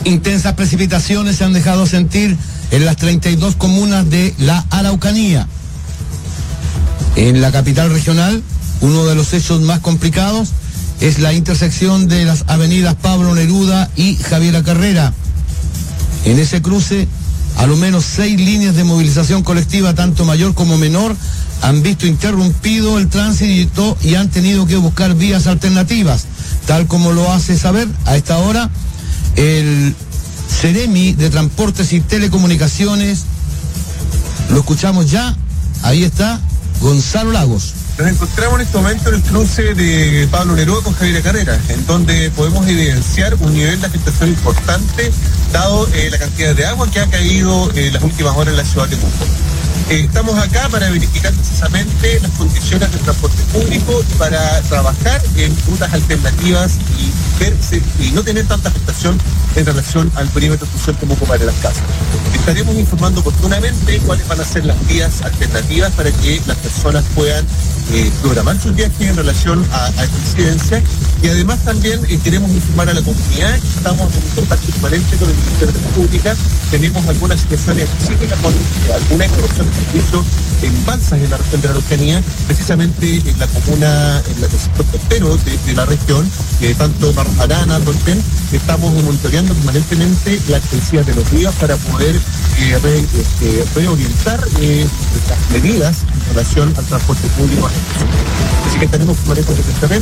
Intensas precipitaciones se han dejado sentir en las 32 comunas de la Araucanía. En la capital regional, uno de los hechos más complicados es la intersección de las avenidas Pablo Neruda y Javiera Carrera. En ese cruce, a lo menos 6 líneas de movilización colectiva, tanto mayor como menor, han visto interrumpido el tránsito y han tenido que buscar vías alternativas, tal como lo hace saber a esta hora el Ceremi de Transportes y Telecomunicaciones. Lo escuchamos ya, ahí está Gonzalo Lagos. Nos encontramos en este momento en el cruce de Pablo Neruda con Javiera Carrera, en donde podemos evidenciar un nivel de afectación importante, dado la cantidad de agua que ha caído en las últimas horas en la ciudad de Temuco. Estamos acá para verificar precisamente las condiciones del transporte público y para trabajar en rutas alternativas y no tener tanta afectación en relación al perímetro crucial Temuco para las casas. Estaremos informando oportunamente cuáles van a ser las vías alternativas para que las personas puedan programar sus viajes en relación a esta incidencia, y además también queremos informar a la comunidad que estamos en contacto permanente con el Ministerio de Pública. Tenemos algunas situaciones específicas con alguna interrupción de servicio en balsas en la región de la Araucanía, precisamente en la comuna, en el sector costero de la región, tanto Barros Arana, Rolpén. Estamos monitoreando permanentemente la intensidad de los ríos para poder reorientar las medidas en relación al transporte público. Así que estaremos permanentes en el terreno.